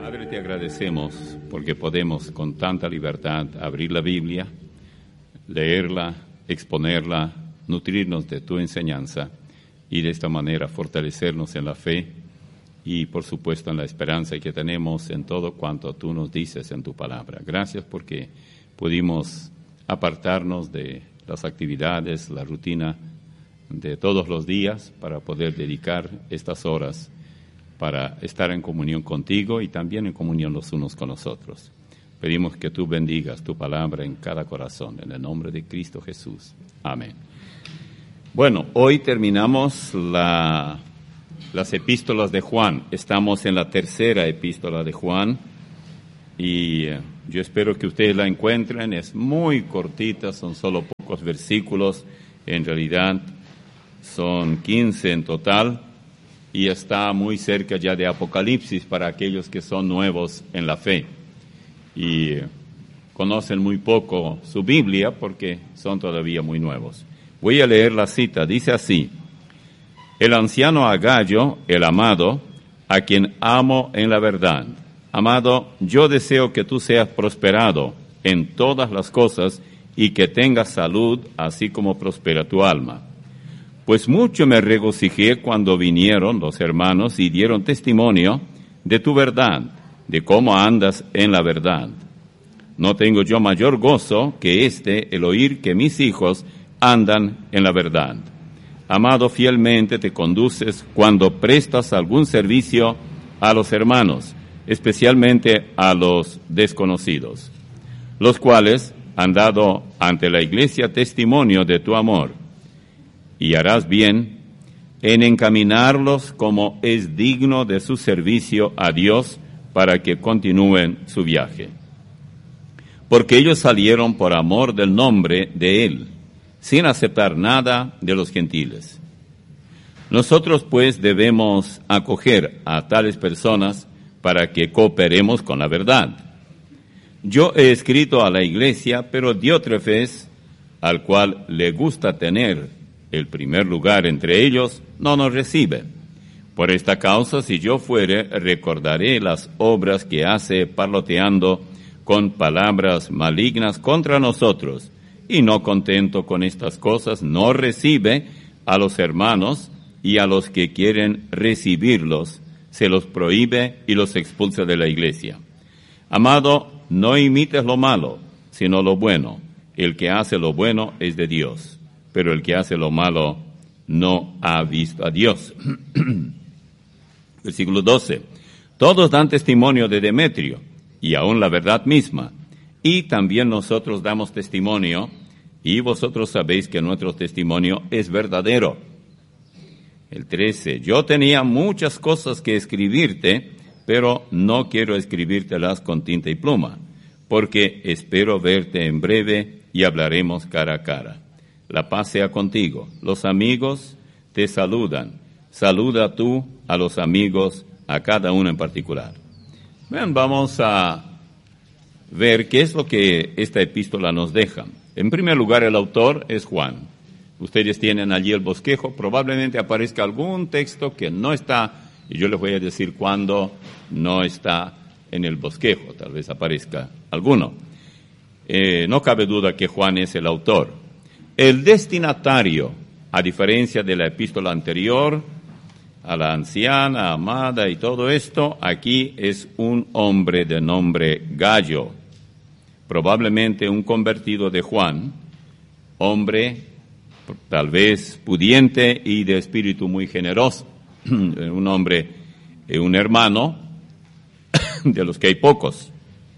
Padre, te agradecemos porque podemos con tanta libertad abrir la Biblia, leerla, exponerla, nutrirnos de tu enseñanza y de esta manera fortalecernos en la fe y, por supuesto, en la esperanza que tenemos en todo cuanto tú nos dices en tu palabra. Gracias porque pudimos apartarnos de las actividades, la rutina de todos los días para poder dedicar estas horas para estar en comunión contigo y también en comunión los unos con los otros. Pedimos que tú bendigas tu palabra en cada corazón, en el nombre de Cristo Jesús. Amén. Bueno, hoy terminamos las epístolas de Juan. Estamos en la tercera epístola de Juan y yo espero que ustedes la encuentren. Es muy cortita, son solo pocos versículos. En realidad son 15 en total. Y está muy cerca ya de Apocalipsis para aquellos que son nuevos en la fe y conocen muy poco su Biblia porque son todavía muy nuevos. Voy a leer la cita, dice así: el anciano Agayo, el amado, a quien amo en la verdad. Amado, yo deseo que tú seas prosperado en todas las cosas y que tengas salud, así como prospera tu alma. Pues mucho me regocijé cuando vinieron los hermanos y dieron testimonio de tu verdad, de cómo andas en la verdad. No tengo yo mayor gozo que el oír que mis hijos andan en la verdad. Amado, fielmente te conduces cuando prestas algún servicio a los hermanos, especialmente a los desconocidos, los cuales han dado ante la iglesia testimonio de tu amor. Y harás bien en encaminarlos como es digno de su servicio a Dios para que continúen su viaje. Porque ellos salieron por amor del nombre de Él, sin aceptar nada de los gentiles. Nosotros pues debemos acoger a tales personas para que cooperemos con la verdad. Yo he escrito a la iglesia, pero Diótrefes, al cual le gusta tener el primer lugar entre ellos, no nos recibe. Por esta causa, si yo fuere, recordaré las obras que hace parloteando con palabras malignas contra nosotros, y no contento con estas cosas, no recibe a los hermanos, y a los que quieren recibirlos, se los prohíbe y los expulsa de la iglesia. Amado, no imites lo malo, sino lo bueno. El que hace lo bueno es de Dios, pero el que hace lo malo no ha visto a Dios. Versículo 12. Todos dan testimonio de Demetrio, y aún la verdad misma, y también nosotros damos testimonio, y vosotros sabéis que nuestro testimonio es verdadero. El 13. Yo tenía muchas cosas que escribirte, pero no quiero escribírtelas con tinta y pluma, porque espero verte en breve y hablaremos cara a cara. La paz sea contigo. Los amigos te saludan. Saluda tú a los amigos, a cada uno en particular. Bien, vamos a ver qué es lo que esta epístola nos deja. En primer lugar, el autor es Juan. Ustedes tienen allí el bosquejo. Probablemente aparezca algún texto que no está, y yo les voy a decir cuándo no está en el bosquejo. Tal vez aparezca alguno. No cabe duda que Juan es el autor. El destinatario, a diferencia de la epístola anterior, a la anciana, amada y todo esto, aquí es un hombre de nombre Gayo, probablemente un convertido de Juan, hombre tal vez pudiente y de espíritu muy generoso, un hombre, un hermano, de los que hay pocos.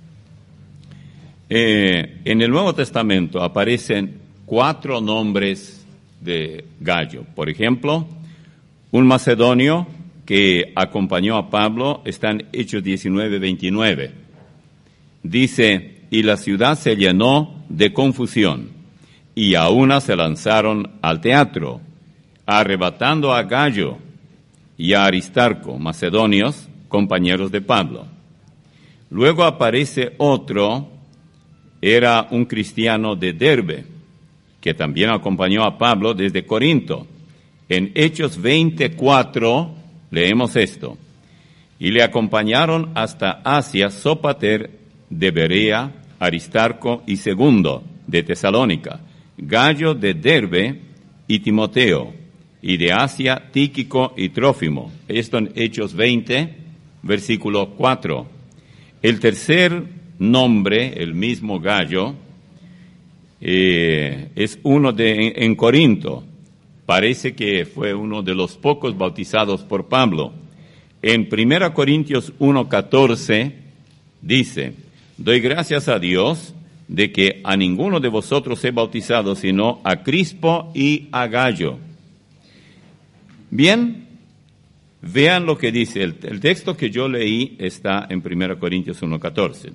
En el Nuevo Testamento aparecen 4 nombres de Gayo. Por ejemplo, un macedonio que acompañó a Pablo, está en Hechos 19:29. Dice, y la ciudad se llenó de confusión, y a una se lanzaron al teatro, arrebatando a Gayo y a Aristarco, macedonios, compañeros de Pablo. Luego aparece otro, era un cristiano de Derbe, que también acompañó a Pablo desde Corinto. En Hechos 24 leemos esto. Y le acompañaron hasta Asia Sópater de Berea, Aristarco y Segundo de Tesalónica, Gallo de Derbe y Timoteo, y de Asia Tíquico y Trófimo. Esto en Hechos 20, versículo 4. El tercer nombre, el mismo Gallo, es uno en Corinto. Parece que fue uno de los pocos bautizados por Pablo. En 1 Corintios 1:14 dice: doy gracias a Dios de que a ninguno de vosotros he bautizado, sino a Crispo y a Gallo. Bien, vean lo que dice. El texto que yo leí está en 1 Corintios 1:14.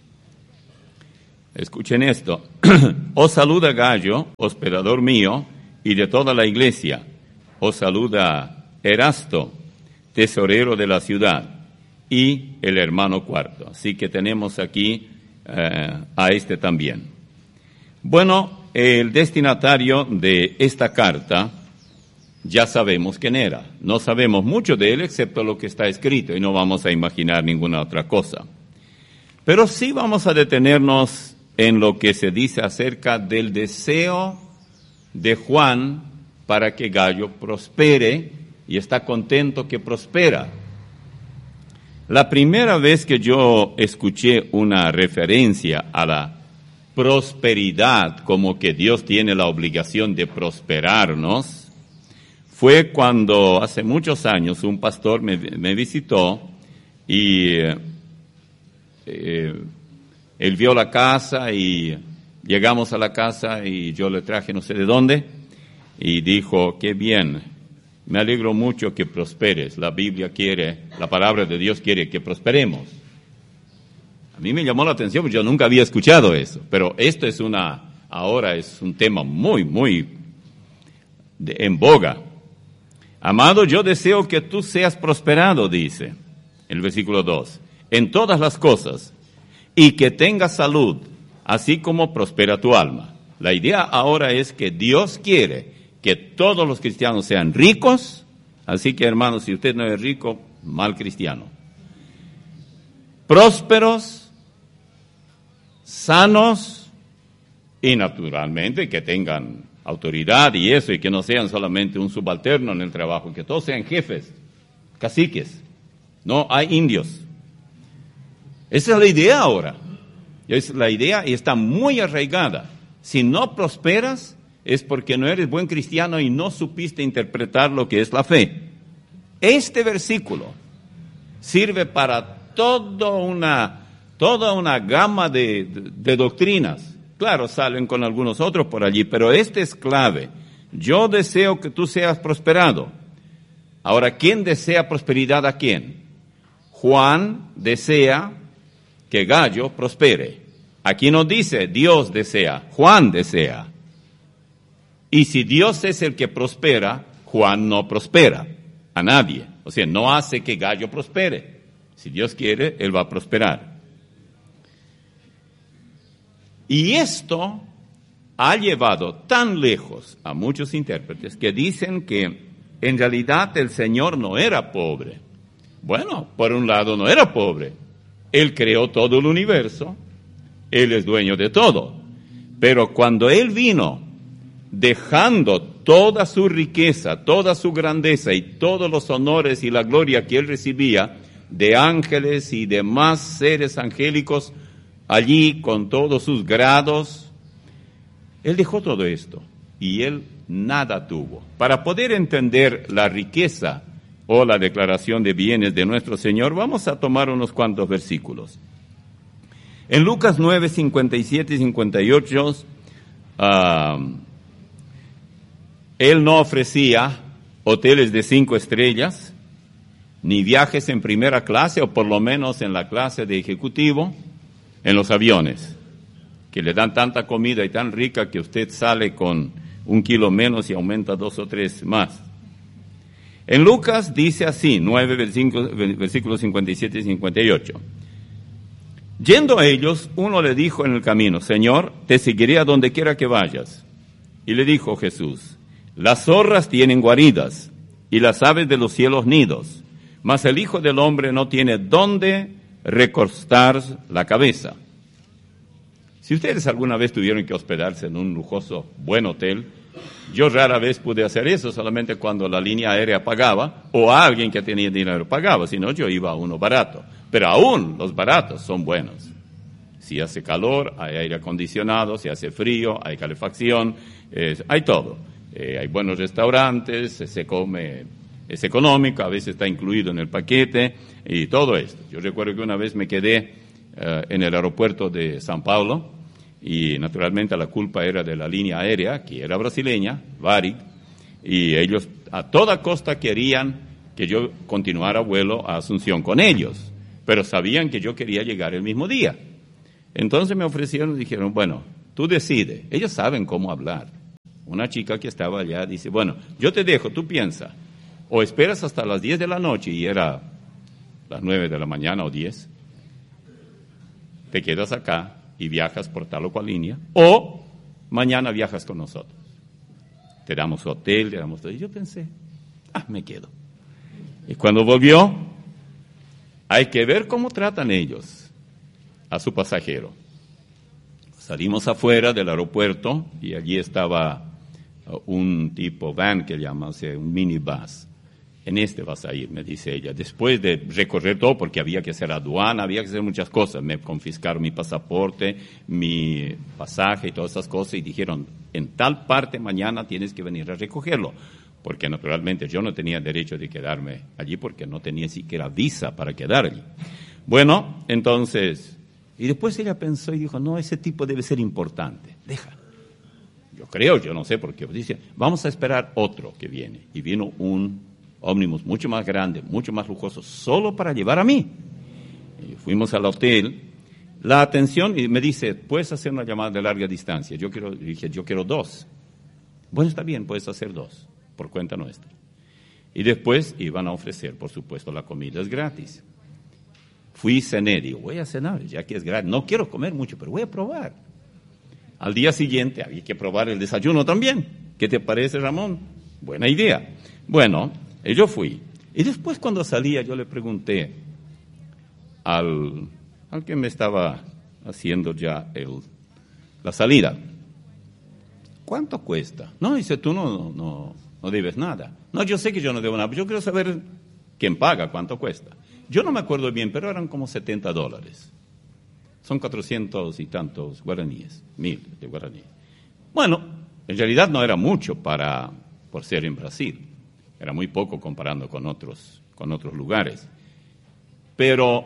Escuchen esto. Os saluda Gallo, hospedador mío, y de toda la iglesia. Os saluda Erasto, tesorero de la ciudad, y el hermano Cuarto. Así que tenemos aquí a este también. Bueno, el destinatario de esta carta ya sabemos quién era. No sabemos mucho de él excepto lo que está escrito y no vamos a imaginar ninguna otra cosa. Pero sí vamos a detenernos en lo que se dice acerca del deseo de Juan para que Gallo prospere, y está contento que prospera. La primera vez que yo escuché una referencia a la prosperidad, como que Dios tiene la obligación de prosperarnos, fue cuando hace muchos años un pastor me visitó y él vio la casa y llegamos a la casa y yo le traje no sé de dónde y dijo: qué bien, me alegro mucho que prosperes. La Biblia quiere, la palabra de Dios quiere que prosperemos. A mí me llamó la atención porque yo nunca había escuchado eso, pero esto es ahora es un tema muy en boga. Amado, yo deseo que tú seas prosperado, dice el versículo 2, en todas las cosas, y que tengas salud, así como prospera tu alma. La idea ahora es que Dios quiere que todos los cristianos sean ricos, así que hermanos, si usted no es rico, mal cristiano. Prósperos, sanos y naturalmente que tengan autoridad y eso, y que no sean solamente un subalterno en el trabajo, que todos sean jefes, caciques, no hay indios. Esa es la idea ahora. Es la idea y está muy arraigada. Si no prosperas, es porque no eres buen cristiano y no supiste interpretar lo que es la fe. Este versículo sirve para toda una gama de doctrinas. Claro, salen con algunos otros por allí, pero este es clave. Yo deseo que tú seas prosperado. Ahora, ¿quién desea prosperidad a quién? Juan desea que Gallo prospere. Aquí no dice Dios desea, Juan desea. Y si Dios es el que prospera, Juan no prospera a nadie. O sea, no hace que Gallo prospere. Si Dios quiere, él va a prosperar. Y esto ha llevado tan lejos a muchos intérpretes que dicen que en realidad el Señor no era pobre. Bueno, por un lado no era pobre. Él creó todo el universo. Él es dueño de todo. Pero cuando Él vino dejando toda su riqueza, toda su grandeza y todos los honores y la gloria que Él recibía de ángeles y demás seres angélicos, allí con todos sus grados, Él dejó todo esto y Él nada tuvo. Para poder entender la riqueza o la declaración de bienes de nuestro Señor, vamos a tomar unos cuantos versículos. En Lucas 9, 57 y 58, Él no ofrecía hoteles de 5 estrellas, ni viajes en primera clase, o por lo menos en la clase de ejecutivo, en los aviones, que le dan tanta comida y tan rica que usted sale con 1 kilo menos y aumenta 2 o 3 más. En Lucas dice así, 9 versículos 57 y 58. Yendo a ellos, uno le dijo en el camino: Señor, te seguiré a donde quiera que vayas. Y le dijo Jesús: las zorras tienen guaridas, y las aves de los cielos nidos, mas el Hijo del Hombre no tiene dónde recostar la cabeza. Si ustedes alguna vez tuvieron que hospedarse en un lujoso buen hotel, yo rara vez pude hacer eso, solamente cuando la línea aérea pagaba o alguien que tenía dinero pagaba, si no yo iba a uno barato. Pero aún los baratos son buenos. Si hace calor, hay aire acondicionado, si hace frío, hay calefacción, hay todo. Hay buenos restaurantes, se come, es económico, a veces está incluido en el paquete y todo esto. Yo recuerdo que una vez me quedé en el aeropuerto de São Paulo, y naturalmente la culpa era de la línea aérea, que era brasileña, Varig, y ellos a toda costa querían que yo continuara vuelo a Asunción con ellos, pero sabían que yo quería llegar el mismo día. Entonces me ofrecieron y dijeron, bueno, tú decides. Ellos saben cómo hablar. Una chica que estaba allá dice, bueno, yo te dejo, tú piensa, o esperas hasta las 10 de la noche, y era las 9 de la mañana o 10, te quedas acá y viajas por tal o cual línea, o mañana viajas con nosotros. Te damos hotel, te damos todo. Y yo pensé, me quedo. Y cuando volvió, hay que ver cómo tratan ellos a su pasajero. Salimos afuera del aeropuerto y allí estaba un tipo van que llaman, o sea, un minibus. En este vas a ir, me dice ella. Después de recorrer todo, porque había que hacer aduana, había que hacer muchas cosas. Me confiscaron mi pasaporte, mi pasaje y todas esas cosas y dijeron, en tal parte mañana tienes que venir a recogerlo. Porque naturalmente yo no tenía derecho de quedarme allí porque no tenía siquiera visa para quedar allí. Bueno, entonces, y después ella pensó y dijo, no, ese tipo debe ser importante, deja. Yo creo, yo no sé por qué. Dice, vamos a esperar otro que viene. Y vino un ómnibus mucho más grande, mucho más lujoso, solo para llevar a mí. Y fuimos al hotel, la atención, y me dice, ¿puedes hacer una llamada de larga distancia? Yo quiero 2. Bueno, está bien, puedes hacer 2, por cuenta nuestra. Y después iban a ofrecer, por supuesto, la comida es gratis. Fui y cené, digo, voy a cenar, ya que es gratis. No quiero comer mucho, pero voy a probar. Al día siguiente había que probar el desayuno también. ¿Qué te parece, Ramón? Buena idea. Bueno, yo fui. Y después cuando salía yo le pregunté al que me estaba haciendo ya la salida, ¿cuánto cuesta? No, dice, tú no debes nada. No, yo sé que yo no debo nada, pero yo quiero saber quién paga, cuánto cuesta. Yo no me acuerdo bien, pero eran como $70. Son 400 y tantos guaraníes, 1000 de guaraníes. Bueno, en realidad no era mucho por ser en Brasil. Era muy poco comparando con otros lugares. Pero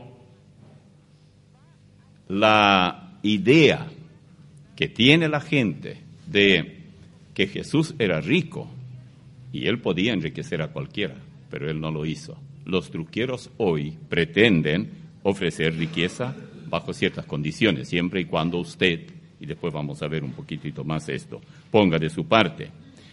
la idea que tiene la gente de que Jesús era rico y él podía enriquecer a cualquiera, pero él no lo hizo. Los truqueros hoy pretenden ofrecer riqueza bajo ciertas condiciones, siempre y cuando usted, y después vamos a ver un poquitito más esto, ponga de su parte.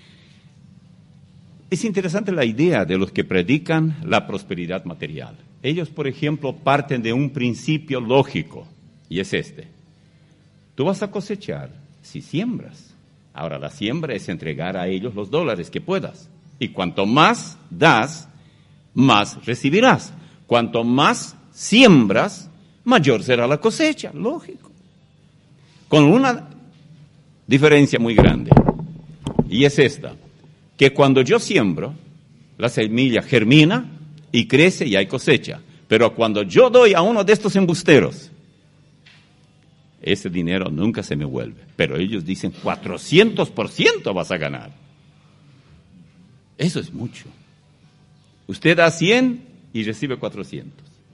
Es interesante la idea de los que predican la prosperidad material. Ellos, por ejemplo, parten de un principio lógico, y es este. Tú vas a cosechar si siembras. Ahora, la siembra es entregar a ellos los dólares que puedas. Y cuanto más das, más recibirás. Cuanto más siembras, mayor será la cosecha, lógico. Con una diferencia muy grande, y es esta, que cuando yo siembro, la semilla germina y crece y hay cosecha. Pero cuando yo doy a uno de estos embusteros, ese dinero nunca se me vuelve. Pero ellos dicen 400% vas a ganar. Eso es mucho. Usted da 100 y recibe 400.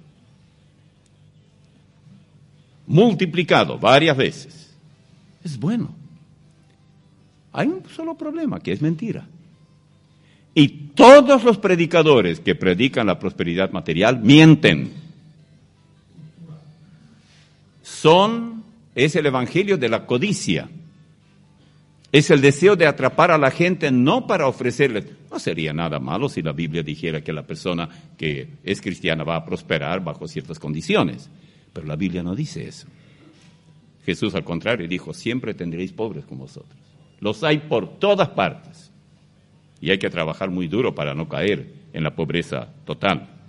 Multiplicado varias veces. Es bueno. Hay un solo problema, que es mentira. Y todos los predicadores que predican la prosperidad material mienten. Es el evangelio de la codicia. Es el deseo de atrapar a la gente no para ofrecerles. No sería nada malo si la Biblia dijera que la persona que es cristiana va a prosperar bajo ciertas condiciones. Pero la Biblia no dice eso. Jesús, al contrario, dijo, siempre tendréis pobres con vosotros. Los hay por todas partes. Y hay que trabajar muy duro para no caer en la pobreza total.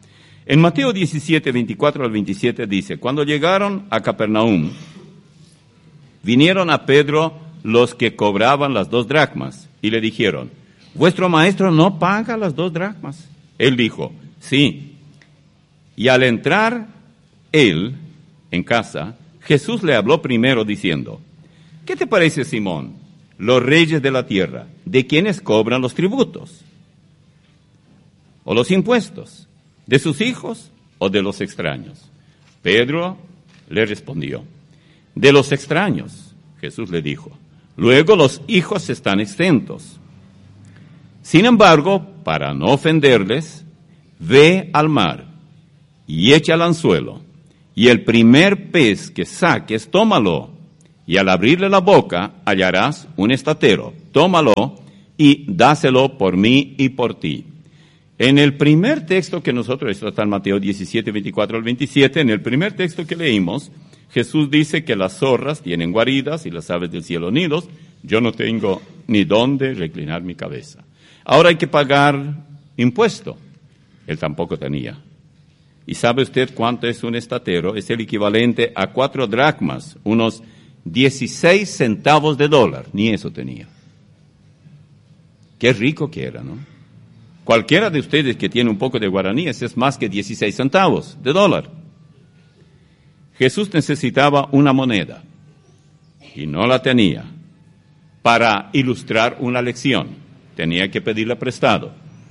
En Mateo 17, 24 al 27 dice, cuando llegaron a Capernaum, vinieron a Pedro los que cobraban las 2 dracmas y le dijeron, ¿vuestro maestro no paga las 2 dracmas? Él dijo, sí. Y al entrar él en casa, Jesús le habló primero diciendo, ¿qué te parece, Simón? Los reyes de la tierra, ¿de quiénes cobran los tributos? ¿O los impuestos? ¿De sus hijos o de los extraños? Pedro le respondió, de los extraños. Jesús le dijo, luego los hijos están exentos. Sin embargo, para no ofenderles, ve al mar y echa al anzuelo, y el primer pez que saques, tómalo, y al abrirle la boca hallarás un estatero. Tómalo y dáselo por mí y por ti. En el primer texto que nosotros, esto está en Mateo 17, 24 al 27, en el primer texto que leímos, Jesús dice que las zorras tienen guaridas y las aves del cielo nidos. Yo no tengo ni dónde reclinar mi cabeza. Ahora hay que pagar impuesto. Él tampoco tenía. ¿Y sabe usted cuánto es un estatero? Es el equivalente a 4 dracmas, unos 16 centavos de dólar. Ni eso tenía. Qué rico que era, ¿no? Cualquiera de ustedes que tiene un poco de guaraníes es más que 16 centavos de dólar. Jesús necesitaba una moneda y no la tenía. Para ilustrar una lección, tenía que pedirla prestado.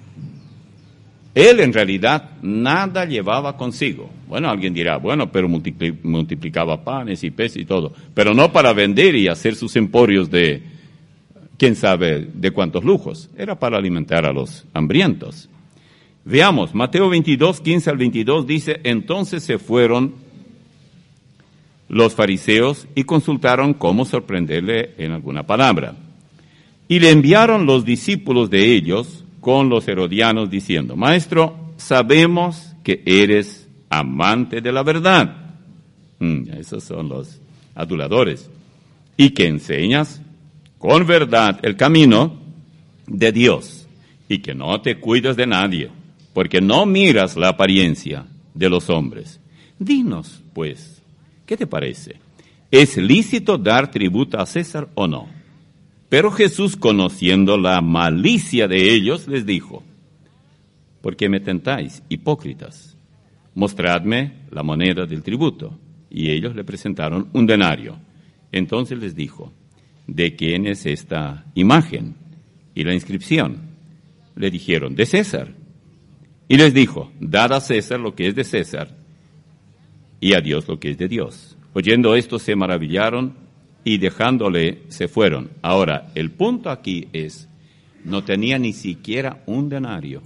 Él en realidad nada llevaba consigo. Bueno, alguien dirá, bueno, pero multiplicaba panes y peces y todo, pero no para vender y hacer sus emporios de, quién sabe, de cuántos lujos. Era para alimentar a los hambrientos. Veamos, Mateo 22, 15 al 22 dice, entonces se fueron los fariseos y consultaron cómo sorprenderle en alguna palabra. Y le enviaron los discípulos de ellos con los herodianos diciendo, Maestro, sabemos que eres amante de la verdad. Esos son los aduladores. Y que enseñas con verdad el camino de Dios y que no te cuidas de nadie, porque no miras la apariencia de los hombres. Dinos, pues, ¿qué te parece? ¿Es lícito dar tributo a César o no? Pero Jesús, conociendo la malicia de ellos, les dijo, ¿por qué me tentáis, hipócritas? Mostradme la moneda del tributo. Y ellos le presentaron un denario. Entonces les dijo, ¿de quién es esta imagen y la inscripción? Le dijeron, de César. Y les dijo, dad a César lo que es de César y a Dios lo que es de Dios. Oyendo esto se maravillaron y dejándole se fueron. Ahora, el punto aquí es, no tenía ni siquiera un denario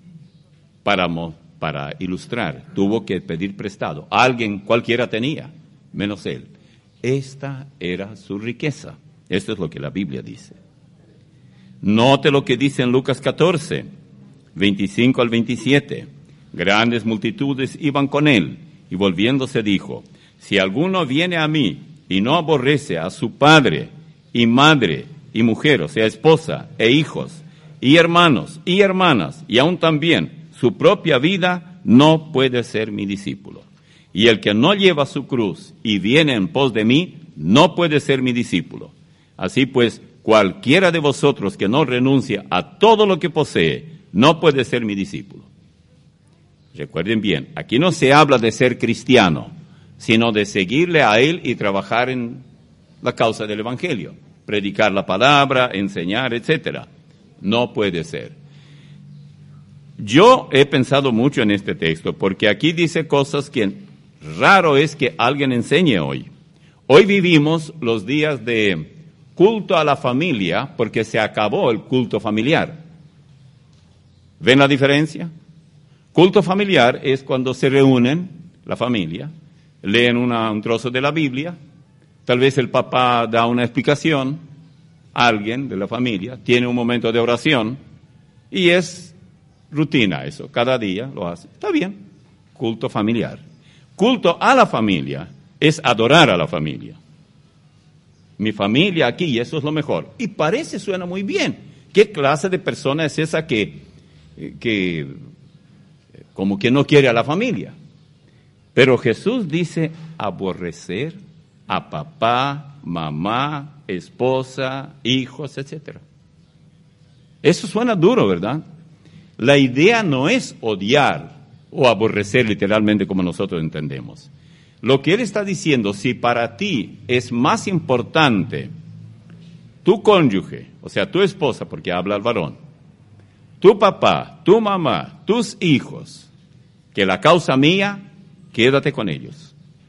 para ilustrar. Tuvo que pedir prestado. Alguien, cualquiera tenía, menos él. Esta era su riqueza. Esto es lo que la Biblia dice. Note lo que dice en Lucas 14, 25 al 27. Grandes multitudes iban con él, y volviéndose dijo, si alguno viene a mí y no aborrece a su padre y madre y mujer, o sea, esposa e hijos, y hermanos y hermanas, y aún también su propia vida, no puede ser mi discípulo. Y el que no lleva su cruz y viene en pos de mí, no puede ser mi discípulo. Así pues, cualquiera de vosotros que no renuncia a todo lo que posee, no puede ser mi discípulo. Recuerden bien, aquí no se habla de ser cristiano, sino de seguirle a él y trabajar en la causa del evangelio, predicar la palabra, enseñar, etcétera. No puede ser. Yo he pensado mucho en este texto, porque aquí dice cosas que raro es que alguien enseñe hoy. Hoy vivimos los días de culto a la familia, porque se acabó el culto familiar. ¿Ven la diferencia? Culto familiar es cuando se reúnen la familia, leen un trozo de la Biblia, tal vez el papá da una explicación, alguien de la familia tiene un momento de oración, y es rutina eso, cada día lo hace. Está bien, culto familiar. Culto a la familia es adorar a la familia. Mi familia aquí, eso es lo mejor. Y suena muy bien. ¿Qué clase de persona es esa que como que no quiere a la familia. Pero Jesús dice aborrecer a papá, mamá, esposa, hijos, etc. Eso suena duro, ¿verdad? La idea no es odiar o aborrecer literalmente como nosotros entendemos. Lo que él está diciendo, si para ti es más importante tu cónyuge, o sea, tu esposa, porque habla el varón, tu papá, tu mamá, tus hijos, que la causa mía, quédate con ellos.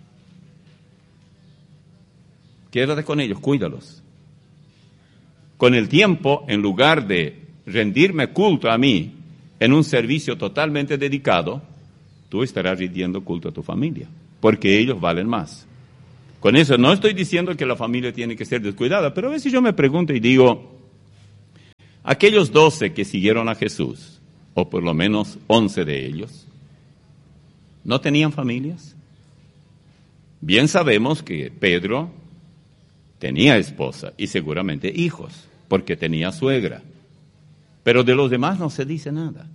Quédate con ellos, cuídalos. Con el tiempo, en lugar de rendirme culto a mí en un servicio totalmente dedicado, tú estarás rindiendo culto a tu familia, porque ellos valen más. Con eso no estoy diciendo que la familia tiene que ser descuidada, pero a veces yo me pregunto y digo, aquellos 12 que siguieron a Jesús, o por lo menos 11 de ellos, ¿no tenían familias? Bien sabemos que Pedro tenía esposa y seguramente hijos, porque tenía suegra. Pero de los demás no se dice nada.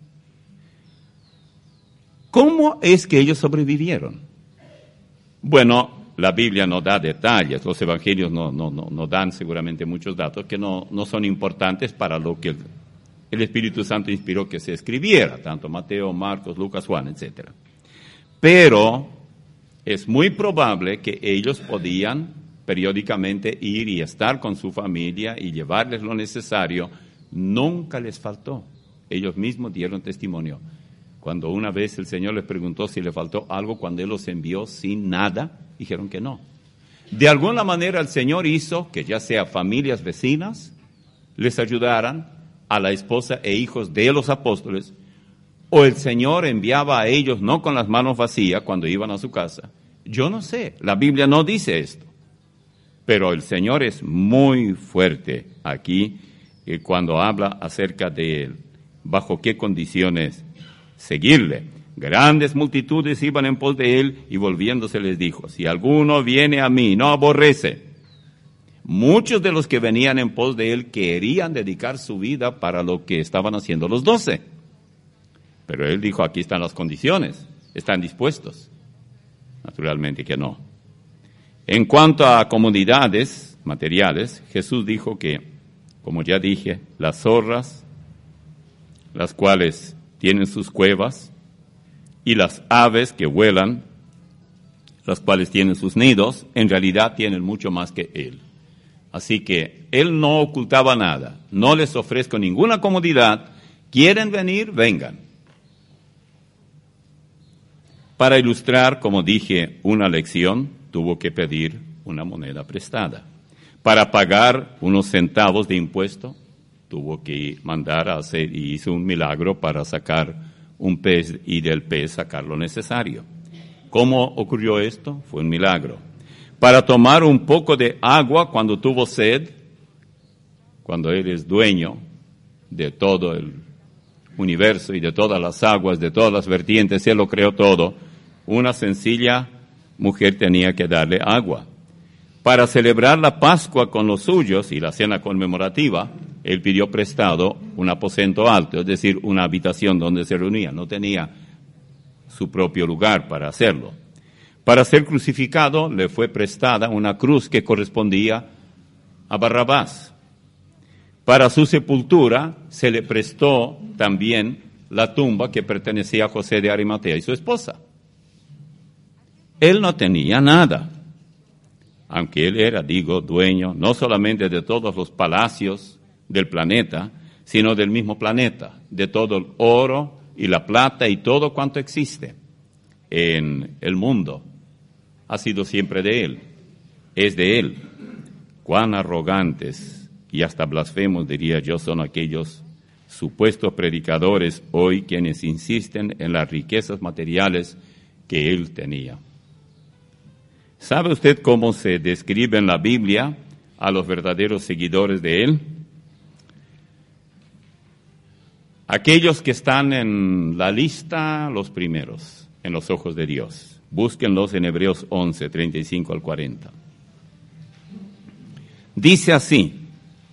¿Cómo es que ellos sobrevivieron? Bueno, la Biblia no da detalles, los evangelios no dan seguramente muchos datos que no son importantes para lo que el Espíritu Santo inspiró que se escribiera, tanto Mateo, Marcos, Lucas, Juan, etc. Pero es muy probable que ellos podían periódicamente ir y estar con su familia y llevarles lo necesario. Nunca les faltó. Ellos mismos dieron testimonio. Cuando una vez el Señor les preguntó si le faltó algo cuando Él los envió sin nada, dijeron que no. De alguna manera el Señor hizo que ya sea familias vecinas les ayudaran a la esposa e hijos de los apóstoles, o el Señor enviaba a ellos no con las manos vacías cuando iban a su casa. Yo no sé, la Biblia no dice esto. Pero el Señor es muy fuerte aquí cuando habla acerca de bajo qué condiciones seguirle. Grandes multitudes iban en pos de él y volviéndose les dijo, si alguno viene a mí, no aborrece. Muchos de los que venían en pos de él querían dedicar su vida para lo que estaban haciendo los 12. Pero él dijo, aquí están las condiciones, ¿están dispuestos? Naturalmente que no. En cuanto a comodidades materiales, Jesús dijo que, como ya dije, las zorras, las cuales tienen sus cuevas, y las aves que vuelan, las cuales tienen sus nidos, en realidad tienen mucho más que él. Así que él no ocultaba nada, no les ofrezco ninguna comodidad, quieren venir, vengan. Para ilustrar, como dije, una lección, tuvo que pedir una moneda prestada. Para pagar unos centavos de impuesto, tuvo que mandar a hacer, y hizo un milagro para sacar un pez y del pez sacar lo necesario. ¿Cómo ocurrió esto? Fue un milagro. Para tomar un poco de agua cuando tuvo sed, cuando él es dueño de todo el universo y de todas las aguas, de todas las vertientes, él lo creó todo, una sencilla mujer tenía que darle agua. Para celebrar la Pascua con los suyos y la cena conmemorativa, él pidió prestado un aposento alto, es decir, una habitación donde se reunía. No tenía su propio lugar para hacerlo. Para ser crucificado le fue prestada una cruz que correspondía a Barrabás. Para su sepultura se le prestó también la tumba que pertenecía a José de Arimatea y su esposa. Él no tenía nada, aunque él era, dueño no solamente de todos los palacios del planeta, sino del mismo planeta, de todo el oro y la plata y todo cuanto existe en el mundo. Ha sido siempre de él, es de él. Cuán arrogantes y hasta blasfemos, diría yo, son aquellos supuestos predicadores hoy quienes insisten en las riquezas materiales que él tenía. ¿Sabe usted cómo se describe en la Biblia a los verdaderos seguidores de él? Aquellos que están en la lista, los primeros, en los ojos de Dios. Búsquenlos en Hebreos 11, 35 al 40. Dice así,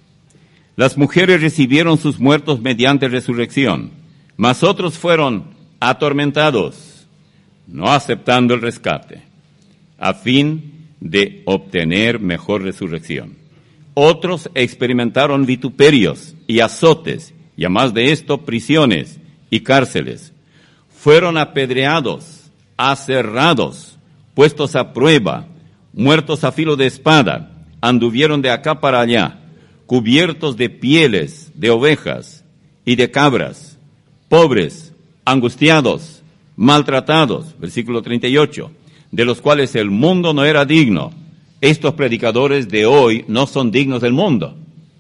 las mujeres recibieron sus muertos mediante resurrección, mas otros fueron atormentados, no aceptando el rescate, a fin de obtener mejor resurrección. Otros experimentaron vituperios y azotes, y además de esto, prisiones y cárceles. Fueron apedreados, aserrados, puestos a prueba, muertos a filo de espada, anduvieron de acá para allá, cubiertos de pieles de ovejas y de cabras, pobres, angustiados, maltratados, versículo 38, de los cuales el mundo no era digno. Estos predicadores de hoy no son dignos del mundo.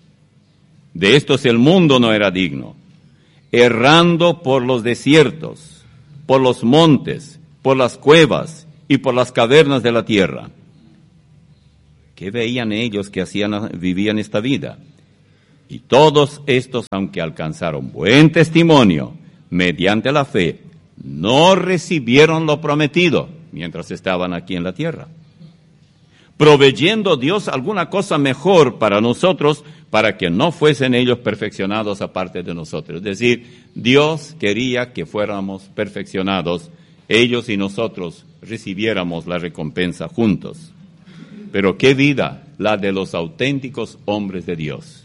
De estos el mundo no era digno. Errando por los desiertos, por los montes, por las cuevas y por las cavernas de la tierra. ¿Qué veían ellos que vivían esta vida? Y todos estos, aunque alcanzaron buen testimonio mediante la fe, no recibieron lo prometido mientras estaban aquí en la tierra, proveyendo Dios alguna cosa mejor para nosotros, para que no fuesen ellos perfeccionados aparte de nosotros. Es decir, Dios quería que fuéramos perfeccionados, ellos y nosotros recibiéramos la recompensa juntos. Pero qué vida la de los auténticos hombres de Dios.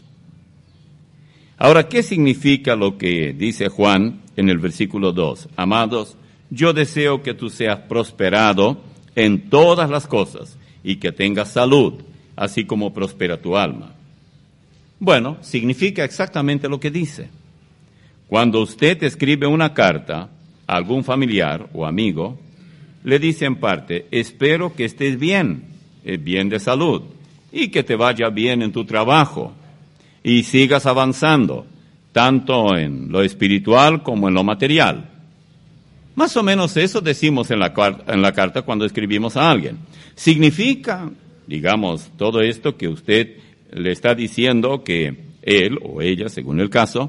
Ahora, ¿qué significa lo que dice Juan en el versículo 2? Amados, yo deseo que tú seas prosperado en todas las cosas y que tengas salud, así como prospera tu alma. Bueno, significa exactamente lo que dice. Cuando usted escribe una carta a algún familiar o amigo, le dice en parte, espero que estés bien de salud, y que te vaya bien en tu trabajo, y sigas avanzando, tanto en lo espiritual como en lo material. Más o menos eso decimos en la carta cuando escribimos a alguien. Significa, digamos, todo esto que usted le está diciendo que él o ella, según el caso,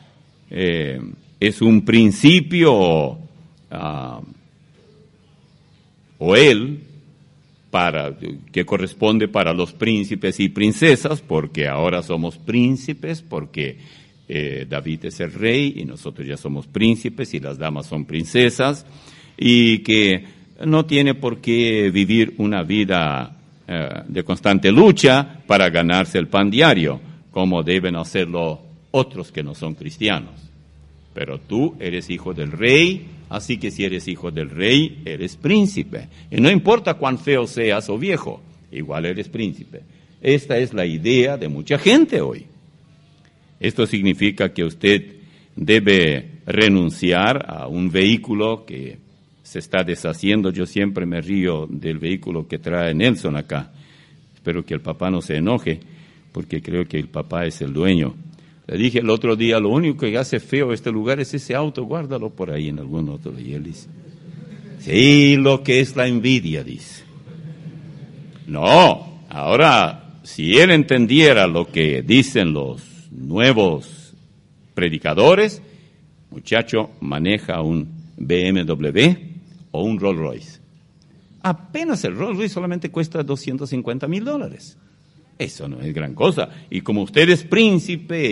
es un principio o él, que corresponde para los príncipes y princesas, porque ahora somos príncipes, porque David es el rey y nosotros ya somos príncipes y las damas son princesas, y que no tiene por qué vivir una vida de constante lucha para ganarse el pan diario, como deben hacerlo otros que no son cristianos. Pero tú eres hijo del rey, así que si eres hijo del rey, eres príncipe. Y no importa cuán feo seas o viejo, igual eres príncipe. Esta es la idea de mucha gente hoy. Esto significa que usted debe renunciar a un vehículo que se está deshaciendo. Yo siempre me río del vehículo que trae Nelson acá. Espero que el papá no se enoje, porque creo que el papá es el dueño. Le dije el otro día, lo único que hace feo este lugar es ese auto, guárdalo por ahí en algún otro. Y él dice, sí, lo que es la envidia, dice. No, ahora, si él entendiera lo que dicen los nuevos predicadores, muchacho, maneja un BMW o un Rolls Royce. Apenas el Rolls Royce solamente cuesta $250,000. Eso no es gran cosa. Y como usted es príncipe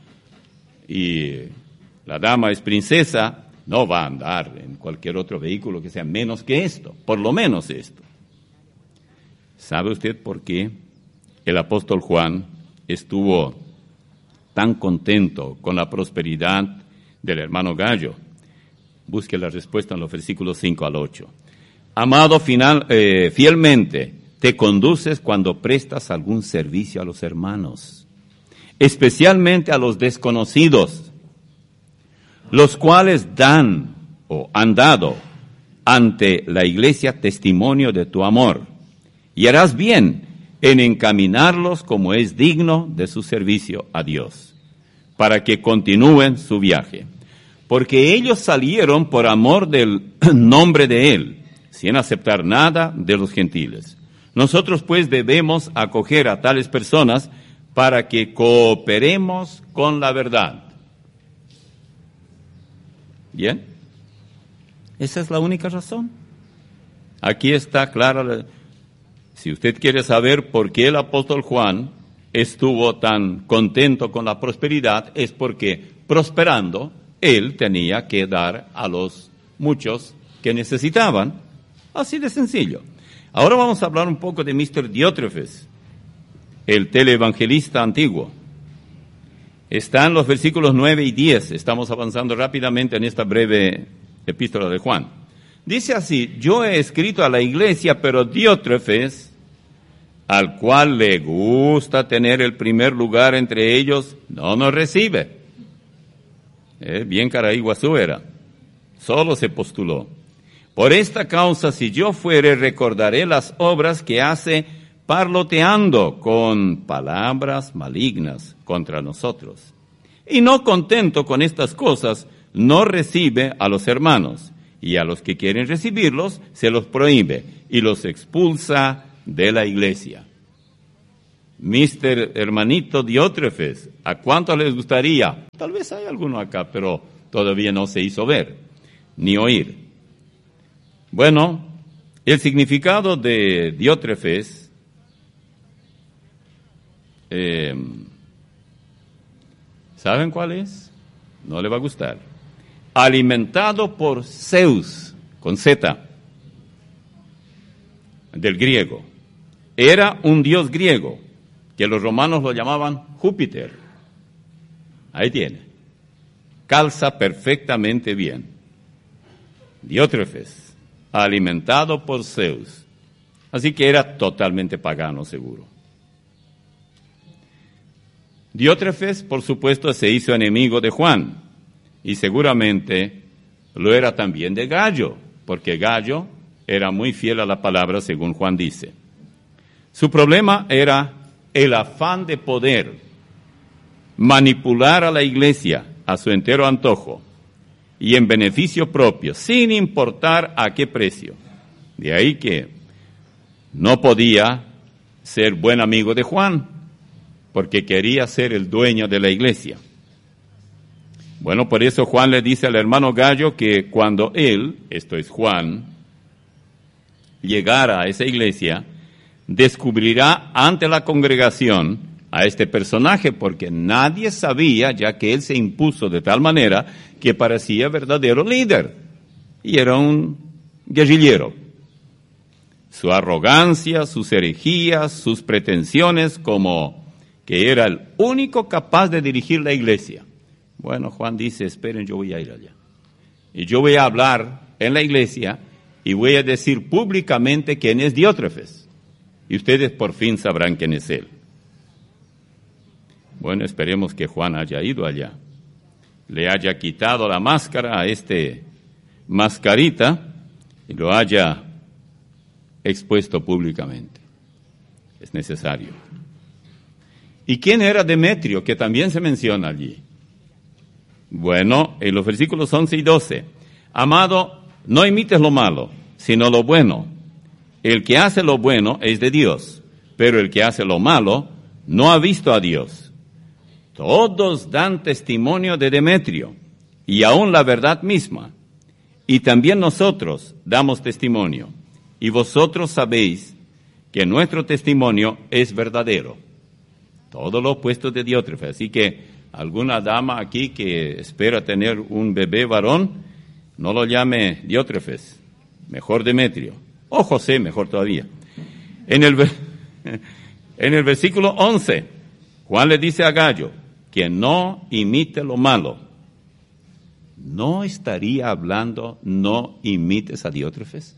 y la dama es princesa, no va a andar en cualquier otro vehículo que sea menos que esto, por lo menos esto. ¿Sabe usted por qué el apóstol Juan estuvo tan contento con la prosperidad del hermano Gallo? Busque la respuesta en los versículos 5 al 8. Amado, fielmente te conduces cuando prestas algún servicio a los hermanos, especialmente a los desconocidos, los cuales dan o han dado ante la iglesia testimonio de tu amor, y harás bien en encaminarlos como es digno de su servicio a Dios, para que continúen su viaje, porque ellos salieron por amor del nombre de Él, sin aceptar nada de los gentiles. Nosotros pues debemos acoger a tales personas para que cooperemos con la verdad. ¿Bien? Esa es la única razón. Aquí está clara. Si usted quiere saber por qué el apóstol Juan estuvo tan contento con la prosperidad, es porque prosperando, él tenía que dar a los muchos que necesitaban. Así de sencillo. Ahora vamos a hablar un poco de Mr. Diótrefes, el teleevangelista antiguo. Está en los versículos 9 y 10. Estamos avanzando rápidamente en esta breve epístola de Juan. Dice así: yo he escrito a la iglesia, pero Diótrefes, al cual le gusta tener el primer lugar entre ellos, no nos recibe. Bien caraíguazú era. Solo se postuló. Por esta causa, si yo fuere, recordaré las obras que hace parloteando con palabras malignas contra nosotros. Y no contento con estas cosas, no recibe a los hermanos, y a los que quieren recibirlos se los prohíbe y los expulsa de la iglesia. Mr. hermanito Diótrefes, ¿a cuántos les gustaría? Tal vez hay alguno acá, pero todavía no se hizo ver, ni oír. Bueno, el significado de Diótrefes, ¿saben cuál es? No le va a gustar. Alimentado por Zeus, con Z, del griego. Era un dios griego, que los romanos lo llamaban Júpiter. Ahí tiene. Calza perfectamente bien. Diótrefes, alimentado por Zeus. Así que era totalmente pagano, seguro. Diótrefes, por supuesto, se hizo enemigo de Juan, y seguramente lo era también de Gallo, porque Gallo era muy fiel a la palabra, según Juan dice. Su problema era el afán de poder, manipular a la iglesia a su entero antojo, y en beneficio propio, sin importar a qué precio. De ahí que no podía ser buen amigo de Juan, porque quería ser el dueño de la iglesia. Bueno, por eso Juan le dice al hermano Gallo que cuando él, esto es Juan, llegara a esa iglesia, descubrirá ante la congregación a este personaje, porque nadie sabía, ya que él se impuso de tal manera que parecía verdadero líder, y era un guerrillero. Su arrogancia, sus herejías, sus pretensiones, como que era el único capaz de dirigir la iglesia. Bueno, Juan dice, esperen, yo voy a ir allá. Y yo voy a hablar en la iglesia y voy a decir públicamente quién es Diótrefes. Y ustedes por fin sabrán quién es él. Bueno, esperemos que Juan haya ido allá. Le haya quitado la máscara a este mascarita y lo haya expuesto públicamente. Es necesario. ¿Y quién era Demetrio, que también se menciona allí? Bueno, en los versículos 11 y 12. Amado, no imites lo malo, sino lo bueno. El que hace lo bueno es de Dios, pero el que hace lo malo no ha visto a Dios. Todos dan testimonio de Demetrio, y aún la verdad misma. Y también nosotros damos testimonio, y vosotros sabéis que nuestro testimonio es verdadero. Todo lo opuesto de Diótrefes. Así que alguna dama aquí que espera tener un bebé varón, no lo llame Diótrefes, mejor Demetrio. O José, mejor todavía. En el versículo 11, Juan le dice a Gallo que no imite lo malo. ¿No estaría hablando no imites a Diótrefes?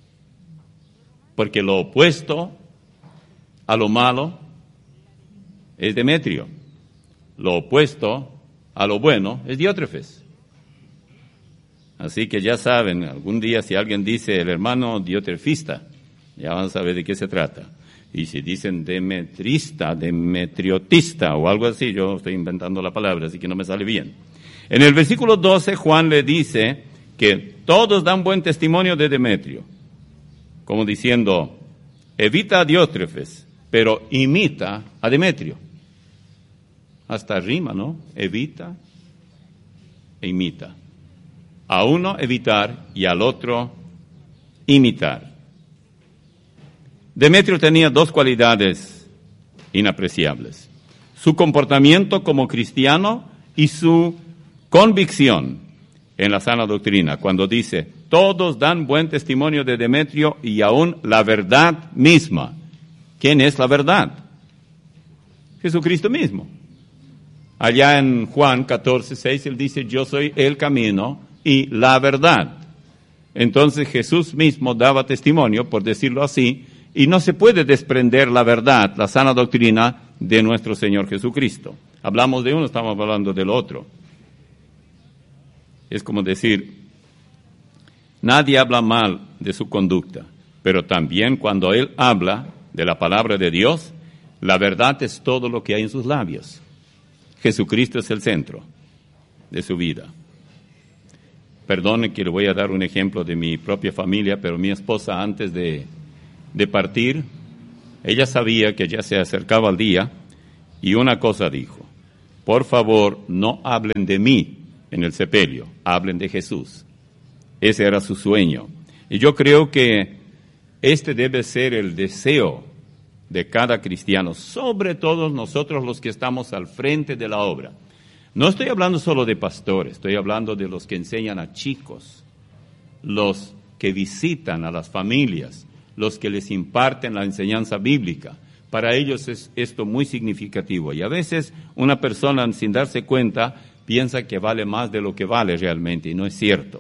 Porque lo opuesto a lo malo es Demetrio. Lo opuesto a lo bueno es Diótrefes. Así que ya saben, algún día si alguien dice el hermano diotrefista, ya van a saber de qué se trata. Y si dicen demetrista, demetriotista o algo así, yo estoy inventando la palabra, así que no me sale bien. En el versículo 12, Juan le dice que todos dan buen testimonio de Demetrio, como diciendo, evita a Diótrefes, pero imita a Demetrio. Hasta rima, ¿no? Evita e imita. A uno evitar y al otro imitar. Demetrio tenía dos cualidades inapreciables: su comportamiento como cristiano y su convicción en la sana doctrina, cuando dice, todos dan buen testimonio de Demetrio y aún la verdad misma. ¿Quién es la verdad? Jesucristo mismo. Allá en Juan 14:6 él dice, yo soy el camino y la verdad. Entonces Jesús mismo daba testimonio, por decirlo así, y no se puede desprender la verdad, la sana doctrina de nuestro Señor Jesucristo. Hablamos de uno, estamos hablando del otro. Es como decir, nadie habla mal de su conducta, pero también cuando él habla de la palabra de Dios, la verdad es todo lo que hay en sus labios. Jesucristo es el centro de su vida. Perdone que le voy a dar un ejemplo de mi propia familia, pero mi esposa antes de partir, ella sabía que ya se acercaba el día y una cosa dijo, por favor no hablen de mí en el sepelio, hablen de Jesús. Ese era su sueño. Y yo creo que este debe ser el deseo de cada cristiano, sobre todo nosotros los que estamos al frente de la obra. No estoy hablando solo de pastores, estoy hablando de los que enseñan a chicos, los que visitan a las familias, los que les imparten la enseñanza bíblica. Para ellos es esto muy significativo. Y a veces una persona, sin darse cuenta, piensa que vale más de lo que vale realmente, y no es cierto.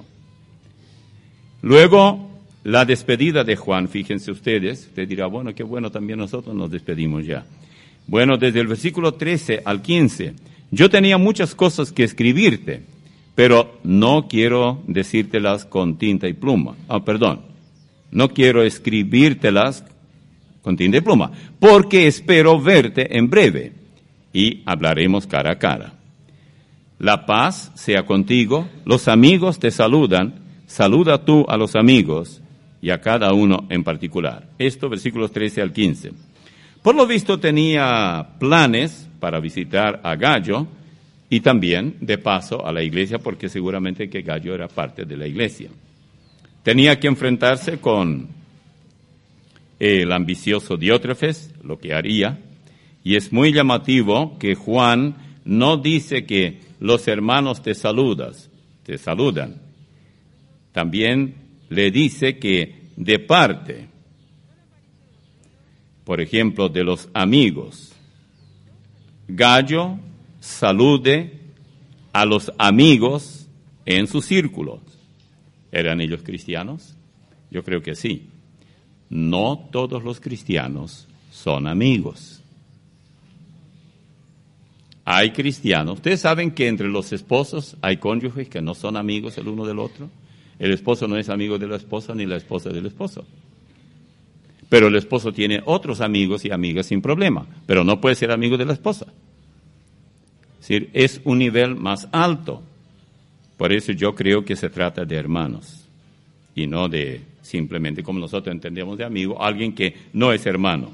Luego, la despedida de Juan, fíjense ustedes, usted dirá, bueno, qué bueno, también nosotros nos despedimos ya. Bueno, desde el versículo 13 al 15, yo tenía muchas cosas que escribirte, pero no quiero decírtelas con tinta y pluma. No quiero escribírtelas con tinta y pluma, porque espero verte en breve y hablaremos cara a cara. La paz sea contigo, los amigos te saludan, saluda tú a los amigos y a cada uno en particular. Esto, versículos 13 al 15. Por lo visto tenía planes para visitar a Gallo y también, de paso, a la iglesia, porque seguramente que Gallo era parte de la iglesia. Tenía que enfrentarse con el ambicioso Diótrefes, lo que haría, y es muy llamativo que Juan no dice que los hermanos te saludan. También le dice que de parte, por ejemplo, de los amigos, Gallo salude a los amigos en sus círculos. ¿Eran ellos cristianos? Yo creo que sí. No todos los cristianos son amigos. Hay cristianos. Ustedes saben que entre los esposos hay cónyuges que no son amigos el uno del otro. El esposo no es amigo de la esposa ni la esposa del esposo. Pero el esposo tiene otros amigos y amigas sin problema, pero no puede ser amigo de la esposa. Es decir, es un nivel más alto. Por eso yo creo que se trata de hermanos y no de simplemente, como nosotros entendemos de amigo, alguien que no es hermano.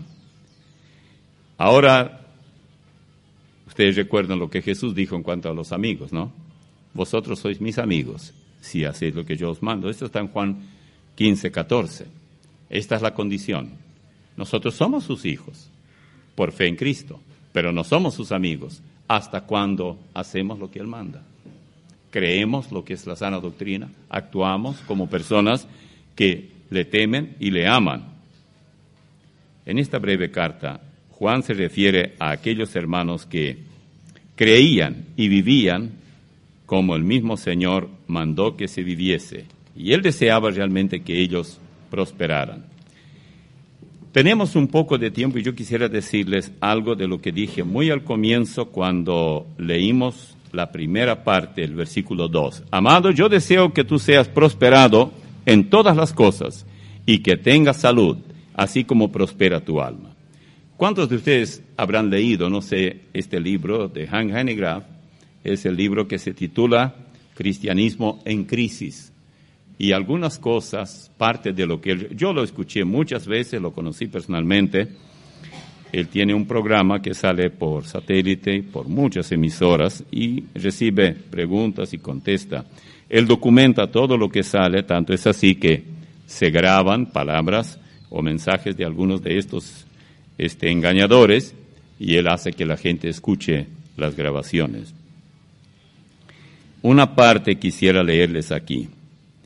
Ahora, ustedes recuerdan lo que Jesús dijo en cuanto a los amigos, ¿no? Vosotros sois mis amigos si hacéis lo que yo os mando. Esto está en Juan 15:14. Esta es la condición. Nosotros somos sus hijos por fe en Cristo, pero no somos sus amigos hasta cuando hacemos lo que Él manda. Creemos lo que es la sana doctrina, actuamos como personas que le temen y le aman. En esta breve carta, Juan se refiere a aquellos hermanos que creían y vivían como el mismo Señor mandó que se viviese, y Él deseaba realmente que ellos prosperaran. Tenemos un poco de tiempo y yo quisiera decirles algo de lo que dije muy al comienzo cuando leímos la primera parte del versículo 2. Amado, yo deseo que tú seas prosperado en todas las cosas y que tengas salud, así como prospera tu alma. ¿Cuántos de ustedes habrán leído, no sé, este libro de Hans Hanegraaff? Es el libro que se titula Cristianismo en Crisis. Y algunas cosas, parte de lo que yo lo escuché muchas veces, lo conocí personalmente. Él tiene un programa que sale por satélite, por muchas emisoras, y recibe preguntas y contesta. Él documenta todo lo que sale, tanto es así que se graban palabras o mensajes de algunos de estos engañadores, y él hace que la gente escuche las grabaciones. Una parte quisiera leerles aquí.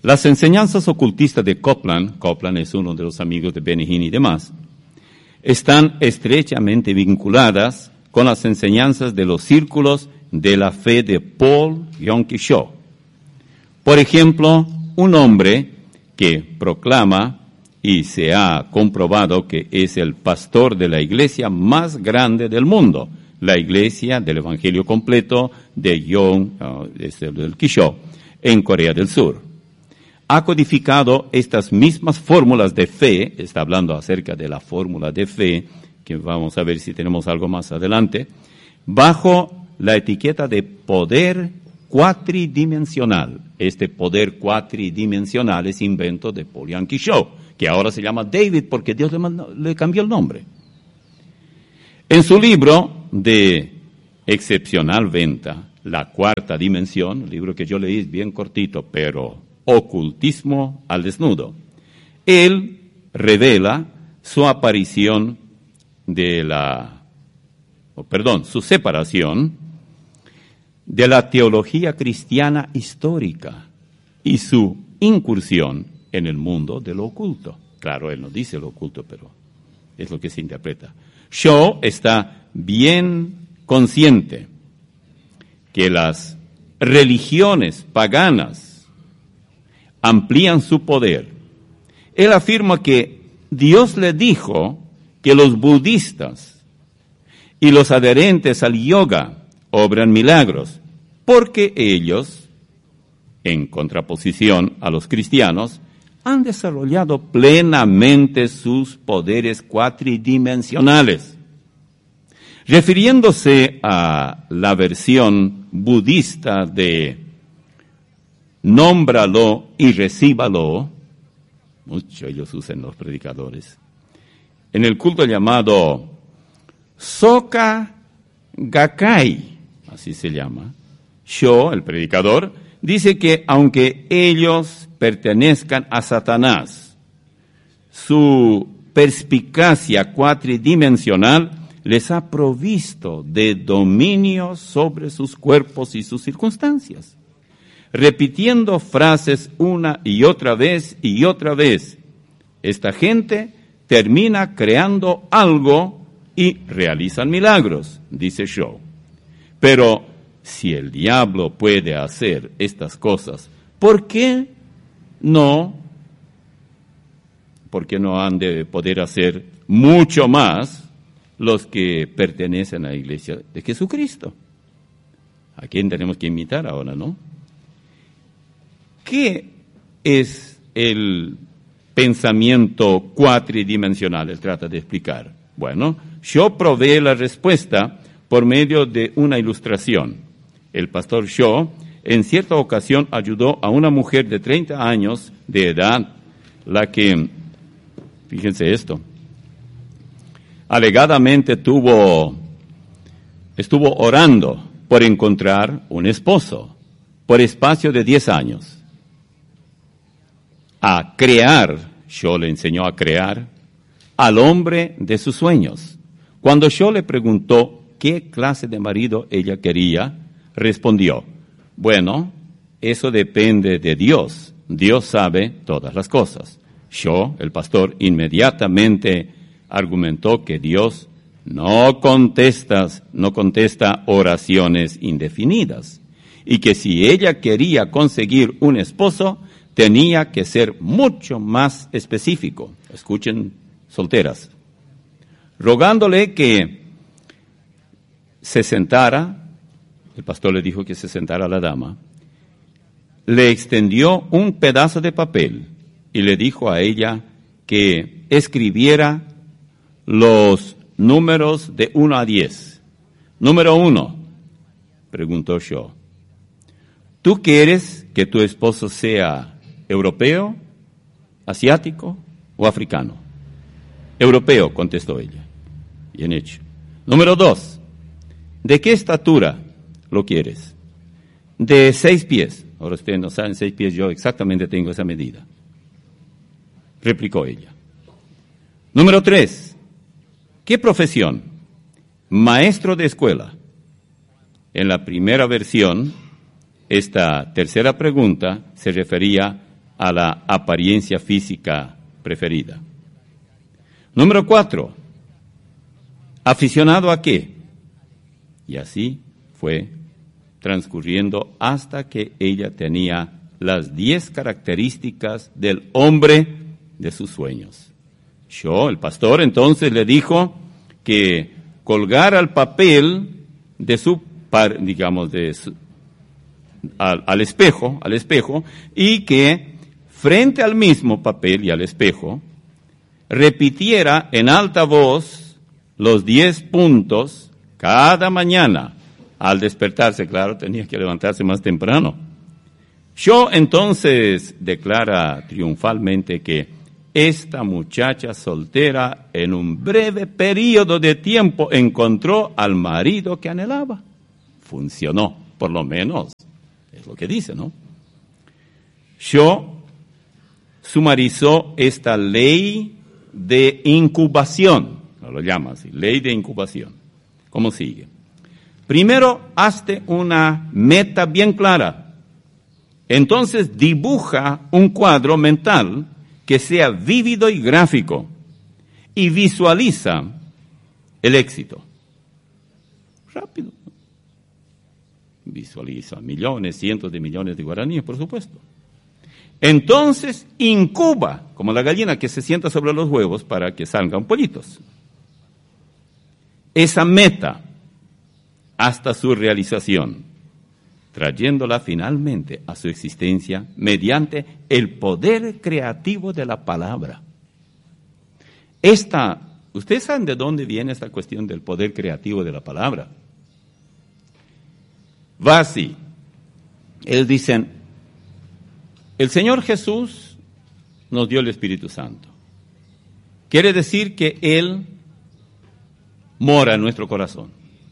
Las enseñanzas ocultistas de Copeland es uno de los amigos de Benny Hinn y demás, están estrechamente vinculadas con las enseñanzas de los círculos de la fe de Paul Yonggi Cho. Por ejemplo, un hombre que proclama y se ha comprobado que es el pastor de la iglesia más grande del mundo, la iglesia del Evangelio completo de Yonggi Cho en Corea del Sur. Ha codificado estas mismas fórmulas de fe, está hablando acerca de la fórmula de fe, que vamos a ver si tenemos algo más adelante, bajo la etiqueta de poder cuatridimensional. Este poder cuatridimensional es invento de Paul Yonggi Cho, que ahora se llama David porque Dios le cambió el nombre. En su libro de excepcional venta, La Cuarta Dimensión, libro que yo leí bien cortito, pero Ocultismo al desnudo, él revela su aparición su separación de la teología cristiana histórica y su incursión en el mundo de lo oculto. Claro, él no dice lo oculto, pero es lo que se interpreta. Cho está bien consciente que las religiones paganas amplían su poder. Él afirma que Dios le dijo que los budistas y los adherentes al yoga obran milagros, porque ellos, en contraposición a los cristianos, han desarrollado plenamente sus poderes cuatridimensionales. Refiriéndose a la versión budista de nómbralo y recíbalo, mucho ellos usan los predicadores, en el culto llamado Soka Gakkai, así se llama, Cho, el predicador, dice que aunque ellos pertenezcan a Satanás, su perspicacia cuatridimensional les ha provisto de dominio sobre sus cuerpos y sus circunstancias. Repitiendo frases una y otra vez, esta gente termina creando algo y realizan milagros, dice Cho. Pero si el diablo puede hacer estas cosas, ¿por qué no han de poder hacer mucho más los que pertenecen a la iglesia de Jesucristo? ¿A quién tenemos que imitar ahora, no? ¿Qué es el pensamiento cuatridimensional? Él trata de explicar. Bueno, Cho provee la respuesta por medio de una ilustración. El pastor Cho, en cierta ocasión, ayudó a una mujer de 30 años de edad, la que, fíjense esto, alegadamente estuvo orando por encontrar un esposo por espacio de 10 años. A crear, Cho le enseñó a crear al hombre de sus sueños. Cuando Cho le preguntó qué clase de marido ella quería, respondió, bueno, eso depende de Dios. Dios sabe todas las cosas. Cho, el pastor, inmediatamente argumentó que Dios no contesta oraciones indefinidas y que si ella quería conseguir un esposo, tenía que ser mucho más específico. Escuchen, solteras. Rogándole que se sentara, el pastor le dijo que se sentara la dama, le extendió un pedazo de papel y le dijo a ella que escribiera los números de 1 a 10. Número 1, preguntó Cho, ¿tú quieres que tu esposo sea europeo, asiático o africano? Europeo, contestó ella. Bien hecho. Número 2, ¿de qué estatura lo quieres? De 6 pies. Ahora ustedes no saben 6 pies, yo exactamente tengo esa medida. Replicó ella. Número 3, ¿qué profesión? Maestro de escuela. En la primera versión, esta tercera pregunta se refería a la apariencia física preferida. Número 4, ¿aficionado a qué? Y así fue transcurriendo hasta que ella tenía las 10 características del hombre de sus sueños. El pastor, entonces le dijo que colgara el papel de su, digamos, al espejo, y que frente al mismo papel y al espejo, repitiera en alta voz los 10 puntos cada mañana al despertarse. Claro, tenía que levantarse más temprano. Entonces declara triunfalmente que esta muchacha soltera en un breve periodo de tiempo encontró al marido que anhelaba. Funcionó, por lo menos, es lo que dice, ¿no? Sumarizó esta ley de incubación, no lo llama así, ley de incubación. ¿Cómo sigue? Primero, hazte una meta bien clara. Entonces dibuja un cuadro mental que sea vívido y gráfico y visualiza el éxito. Rápido. Visualiza millones, cientos de millones de guaraníes, por supuesto. Entonces incuba, como la gallina que se sienta sobre los huevos para que salgan pollitos. Esa meta hasta su realización, trayéndola finalmente a su existencia mediante el poder creativo de la palabra. ¿Ustedes saben de dónde viene esta cuestión del poder creativo de la palabra? Va así. Ellos dicen, el Señor Jesús nos dio el Espíritu Santo. Quiere decir que Él mora en nuestro corazón.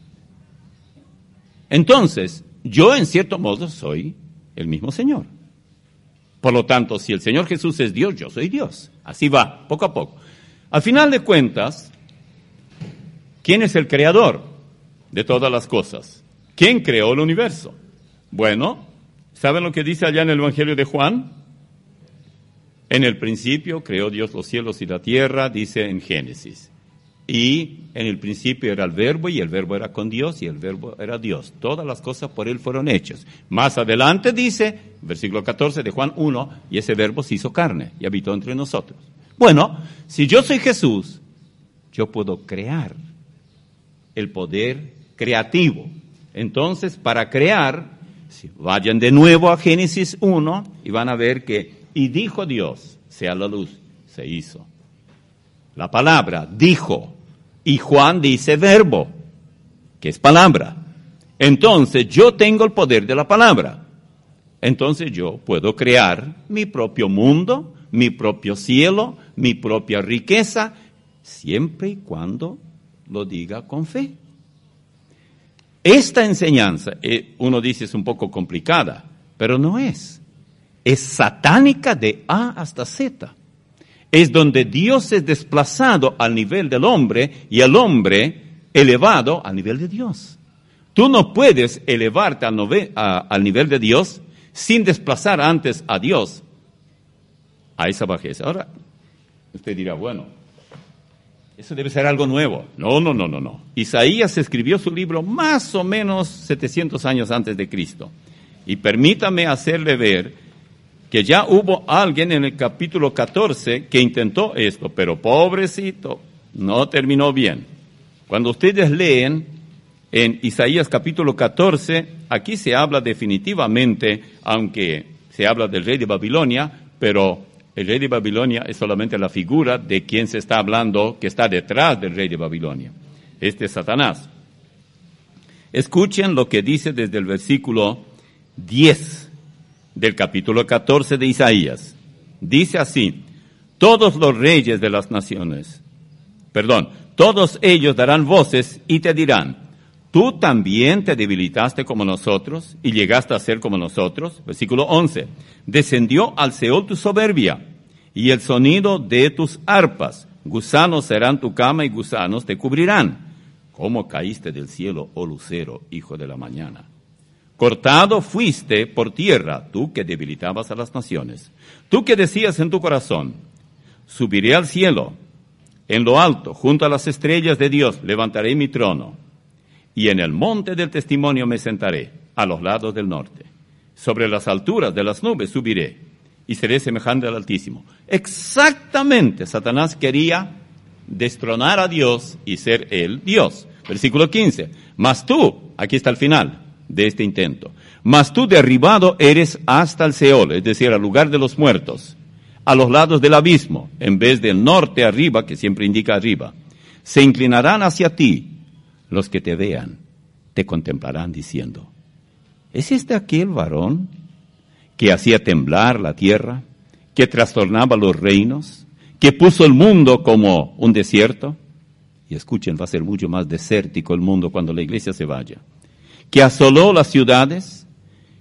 Entonces, yo en cierto modo soy el mismo Señor. Por lo tanto, si el Señor Jesús es Dios, yo soy Dios. Así va, poco a poco. Al final de cuentas, ¿quién es el creador de todas las cosas? ¿Quién creó el universo? Bueno, ¿saben lo que dice allá en el Evangelio de Juan? En el principio creó Dios los cielos y la tierra, dice en Génesis. Y en el principio era el verbo, y el verbo era con Dios, y el verbo era Dios. Todas las cosas por Él fueron hechas. Más adelante dice, versículo 14 de Juan 1, y ese verbo se hizo carne y habitó entre nosotros. Bueno, si yo soy Jesús, yo puedo crear el poder creativo. Entonces, para crear, si vayan de nuevo a Génesis 1 y van a ver que, y dijo Dios, sea la luz, se hizo. La palabra dijo, y Juan dice verbo, que es palabra. Entonces yo tengo el poder de la palabra. Entonces yo puedo crear mi propio mundo, mi propio cielo, mi propia riqueza, siempre y cuando lo diga con fe. Esta enseñanza, uno dice es un poco complicada, pero no es. Es satánica de A hasta Z. Es donde Dios es desplazado al nivel del hombre y el hombre elevado al nivel de Dios. Tú no puedes elevarte al nivel de Dios sin desplazar antes a Dios a esa bajeza. Ahora, usted dirá, bueno, eso debe ser algo nuevo. No. Isaías escribió su libro más o menos 700 años antes de Cristo. Y permítame hacerle ver que ya hubo alguien en el capítulo 14 que intentó esto, pero pobrecito, no terminó bien. Cuando ustedes leen en Isaías capítulo 14, aquí se habla definitivamente, aunque se habla del rey de Babilonia, pero el rey de Babilonia es solamente la figura de quien se está hablando, que está detrás del rey de Babilonia. Este es Satanás. Escuchen lo que dice desde el versículo 10 del capítulo 14 de Isaías. Dice así, todos los reyes de las naciones, todos ellos darán voces y te dirán, tú también te debilitaste como nosotros y llegaste a ser como nosotros. Versículo 11, descendió al Seol tu soberbia y el sonido de tus arpas. Gusanos serán tu cama y gusanos te cubrirán. ¿Cómo caíste del cielo, oh lucero, hijo de la mañana? Cortado fuiste por tierra, tú que debilitabas a las naciones. Tú que decías en tu corazón, subiré al cielo, en lo alto, junto a las estrellas de Dios, levantaré mi trono. Y en el monte del testimonio me sentaré, a los lados del norte. Sobre las alturas de las nubes subiré, y seré semejante al Altísimo. Exactamente, Satanás quería destronar a Dios y ser él Dios. Versículo 15. Mas tú, aquí está el final de este intento, mas tú derribado eres hasta el Seol, es decir, al lugar de los muertos, a los lados del abismo, en vez del norte arriba, que siempre indica arriba. Se inclinarán hacia ti los que te vean, te contemplarán diciendo, ¿es este aquel varón que hacía temblar la tierra, que trastornaba los reinos, que puso el mundo como un desierto? Y escuchen, va a ser mucho más desértico el mundo cuando la iglesia se vaya. Que asoló las ciudades,